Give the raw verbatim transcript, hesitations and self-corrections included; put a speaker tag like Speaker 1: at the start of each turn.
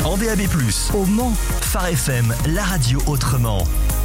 Speaker 1: En D A B plus, au Mans, Phare F M, la radio autrement.